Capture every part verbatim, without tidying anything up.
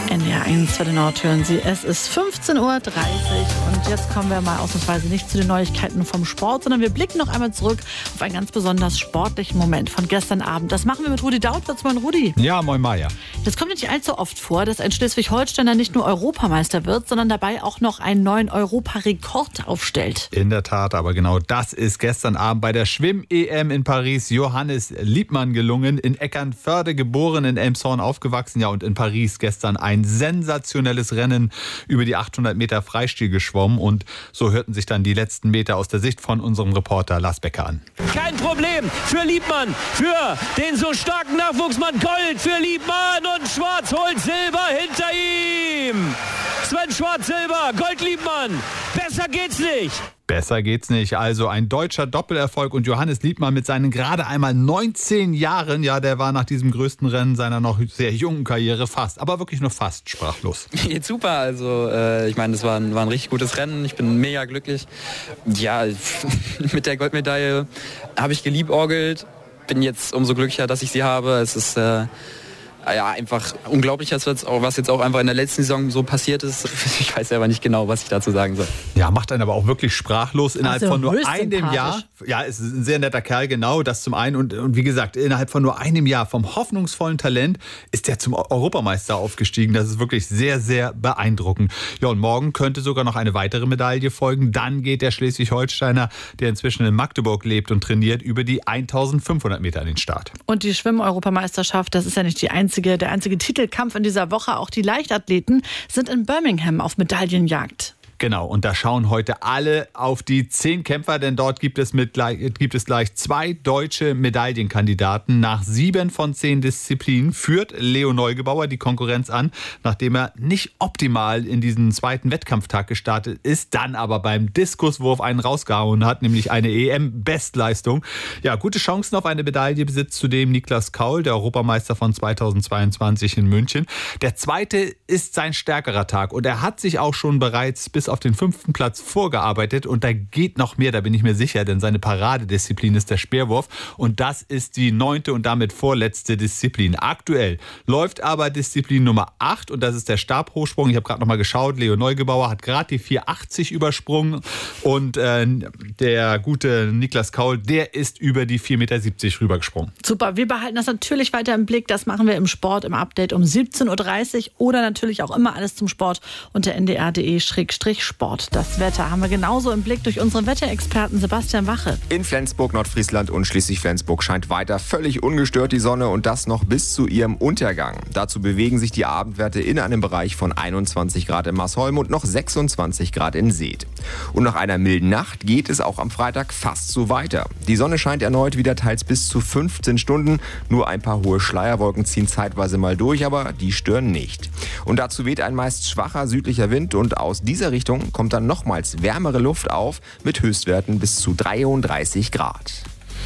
N D R eins für den Nord hören Sie. Es ist fünfzehn Uhr dreißig und jetzt kommen wir mal ausnahmsweise nicht zu den Neuigkeiten vom Sport, sondern wir blicken noch einmal zurück auf einen ganz besonders sportlichen Moment von gestern Abend. Das machen wir mit Rudi Dautwitz. Moin Rudi. Ja, moin Maja. Das kommt nicht allzu oft vor, dass ein Schleswig-Holsteiner nicht nur Europameister wird, sondern dabei auch noch einen neuen Europarekord aufstellt. In der Tat, aber genau das ist gestern Abend bei der Schwimm-E M in Paris Johannes Liebmann gelungen. In Eckernförde geboren, in Elmshorn aufgewachsen, ja, und in Paris gestern ein sensationelles Rennen über die achthundert Meter Freistil geschwommen. Und so hörten sich dann die letzten Meter aus der Sicht von unserem Reporter Lars Becker an. Kein Problem für Liebmann, für den so starken Nachwuchsmann. Gold für Liebmann und Schwarz holt Silber hinter ihm. Sven Schwarz Silber, Gold Liebmann. Besser geht's nicht. Besser geht's nicht. Also ein deutscher Doppelerfolg und Johannes Liebmann mit seinen gerade einmal neunzehn Jahren, ja, der war nach diesem größten Rennen seiner noch sehr jungen Karriere fast, aber wirklich nur fast sprachlos. Geht super, also äh, ich meine, das war ein, war ein richtig gutes Rennen, ich bin mega glücklich. Ja, mit der Goldmedaille habe ich geliebäugelt, bin jetzt umso glücklicher, dass ich sie habe. Es ist äh, ja, einfach unglaublich, was jetzt auch einfach in der letzten Saison so passiert ist. Ich weiß selber nicht genau, was ich dazu sagen soll. Ja, macht einen aber auch wirklich sprachlos innerhalb also von nur einem Jahr. Ja, es ist ein sehr netter Kerl, genau, das zum einen. Und, und wie gesagt, innerhalb von nur einem Jahr vom hoffnungsvollen Talent ist er zum Europameister aufgestiegen. Das ist wirklich sehr, sehr beeindruckend. Ja, und morgen könnte sogar noch eine weitere Medaille folgen. Dann geht der Schleswig-Holsteiner, der inzwischen in Magdeburg lebt und trainiert, über die eintausendfünfhundert Meter an den Start. Und die Schwimm-Europameisterschaft, das ist ja nicht die einzige Der einzige Titelkampf in dieser Woche. Auch die Leichtathleten sind in Birmingham auf Medaillenjagd. Genau, und da schauen heute alle auf die zehn Kämpfer, denn dort gibt es, mit, gibt es gleich zwei deutsche Medaillenkandidaten. Nach sieben von zehn Disziplinen führt Leo Neugebauer die Konkurrenz an, nachdem er nicht optimal in diesen zweiten Wettkampftag gestartet ist, dann aber beim Diskuswurf einen rausgehauen hat, nämlich eine E M-Bestleistung. Ja, gute Chancen auf eine Medaille besitzt zudem Niklas Kaul, der Europameister von zweitausendzweiundzwanzig in München. Der zweite ist sein stärkerer Tag und er hat sich auch schon bereits bis auf den fünften Platz vorgearbeitet und da geht noch mehr, da bin ich mir sicher, denn seine Paradedisziplin ist der Speerwurf und das ist die neunte und damit vorletzte Disziplin. Aktuell läuft aber Disziplin Nummer acht und das ist der Stabhochsprung. Ich habe gerade noch mal geschaut, Leo Neugebauer hat gerade die vier achtzig übersprungen und äh, der gute Niklas Kaul, der ist über die vier Meter siebzig rübergesprungen. Super, wir behalten das natürlich weiter im Blick. Das machen wir im Sport im Update um siebzehn Uhr dreißig oder natürlich auch immer alles zum Sport unter n d r punkt d e Schrägstrich Sport. Das Wetter haben wir genauso im Blick durch unseren Wetterexperten Sebastian Wache. In Flensburg, Nordfriesland und Schleswig-Flensburg scheint weiter völlig ungestört die Sonne und das noch bis zu ihrem Untergang. Dazu bewegen sich die Abendwerte in einem Bereich von einundzwanzig Grad in Marsholm und noch sechsundzwanzig Grad in Seet. Und nach einer milden Nacht geht es auch am Freitag fast so weiter. Die Sonne scheint erneut wieder teils bis zu fünfzehn Stunden. Nur ein paar hohe Schleierwolken ziehen zeitweise mal durch, aber die stören nicht. Und dazu weht ein meist schwacher südlicher Wind und aus dieser Richtung kommt dann nochmals wärmere Luft auf mit Höchstwerten bis zu dreiunddreißig Grad.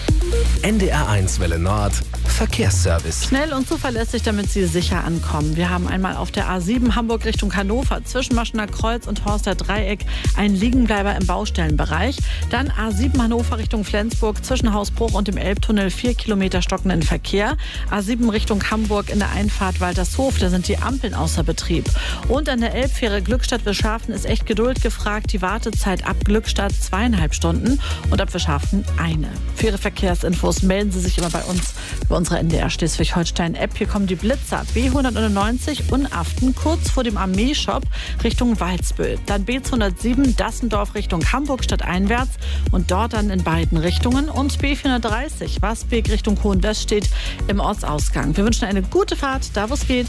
N D R eins Welle Nord Verkehrsservice. Schnell und zuverlässig, damit Sie sicher ankommen. Wir haben einmal auf der A sieben Hamburg Richtung Hannover zwischen Maschener Kreuz und Horster Dreieck einen Liegenbleiber im Baustellenbereich. Dann A sieben Hannover Richtung Flensburg zwischen Hausbruch und dem Elbtunnel vier Kilometer stockenden Verkehr. A sieben Richtung Hamburg in der Einfahrt Waltershof, da sind die Ampeln außer Betrieb. Und an der Elbfähre Glückstadt Wischhafen ist echt Geduld gefragt. Die Wartezeit ab Glückstadt zweieinhalb Stunden und ab Wischhafen eine. Für Ihre Verkehrsinfos melden Sie sich immer bei uns über unsere N D R Schleswig-Holstein-App. Hier kommen die Blitzer B hundertneunundneunzig und Aften kurz vor dem Armeeshop Richtung Walsbüll. Dann B zweihundertsieben Dassendorf Richtung Hamburg stadteinwärts und dort dann in beiden Richtungen. Und B vierhundertdreißig Wasbeek Richtung Hohenwest steht im Ortsausgang. Wir wünschen eine gute Fahrt, da wo es geht.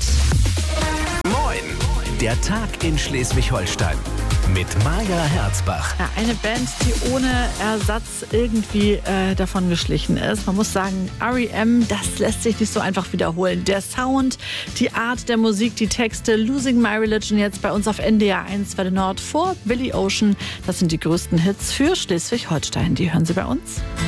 Moin, der Tag in Schleswig-Holstein. Mit Maja Herzbach. Ja, eine Band, die ohne Ersatz irgendwie äh, davon geschlichen ist. Man muss sagen, R E M, das lässt sich nicht so einfach wiederholen. Der Sound, die Art der Musik, die Texte, Losing My Religion jetzt bei uns auf N D R eins Welle Nord vor Billy Ocean. Das sind die größten Hits für Schleswig-Holstein. Die hören Sie bei uns.